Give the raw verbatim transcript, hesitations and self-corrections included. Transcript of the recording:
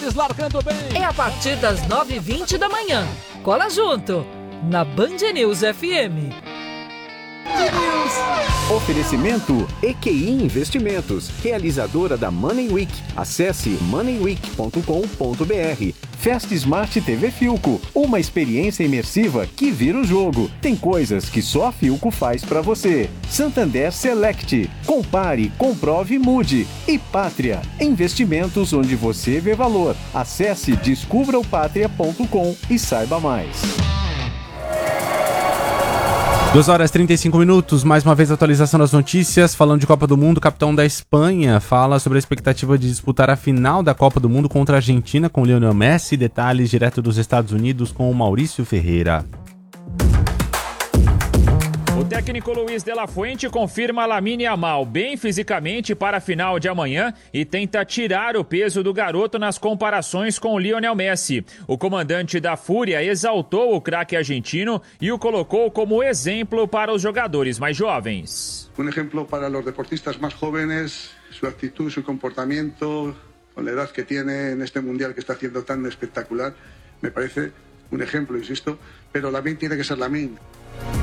Mendes largando bem. É a partir das nove e vinte da manhã. Cola junto, na Band News F M. Oferecimento E Q I Investimentos, realizadora da Money Week. Acesse money week ponto com ponto b r. Fast Smart T V Philco, uma experiência imersiva que vira o jogo. Tem coisas que só a Philco faz pra você. Santander Select, compare, comprove, mude. E Pátria, investimentos onde você vê valor. Acesse descubra o pátria ponto com e saiba mais. duas horas e trinta e cinco minutos, mais uma vez atualização das notícias, falando de Copa do Mundo, o capitão da Espanha fala sobre a expectativa de disputar a final da Copa do Mundo contra a Argentina com Lionel Messi, detalhes direto dos Estados Unidos com o Maurício Ferreira. O técnico Luiz de la Fuente confirma Lamine Yamal bem fisicamente para a final de amanhã e tenta tirar o peso do garoto nas comparações com Lionel Messi. O comandante da Fúria exaltou o craque argentino e o colocou como exemplo para os jogadores mais jovens. Um exemplo para os deportistas mais jovens, sua atitude, seu comportamento, com a idade que tem neste mundial que está sendo tão espetacular, me parece um exemplo, insisto, pero Lamine tem que ser Lamine.